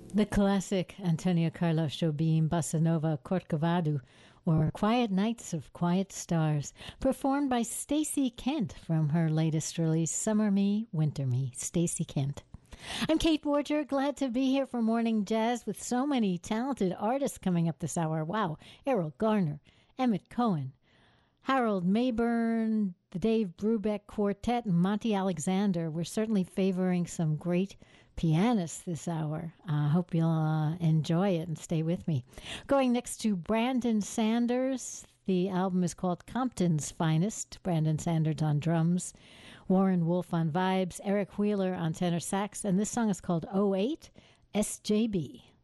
The classic Antonio Carlos Jobim Bossa Nova Corcovado, or Quiet Nights of Quiet Stars, performed by Stacey Kent from her latest release, Summer Me, Winter Me. Stacey Kent. I'm Kate Borger, glad to be here for Morning Jazz with so many talented artists coming up this hour. Wow, Errol Garner, Emmett Cohen, Harold Mayburn, the Dave Brubeck Quartet, and Monty Alexander. We're certainly favoring some great pianists this hour. I hope you'll enjoy it and stay with me. Going next to Brandon Sanders. The album is called Compton's Finest. Brandon Sanders on drums, Warren Wolf on vibes, Eric Wheeler on tenor sax, and this song is called '08 SJB.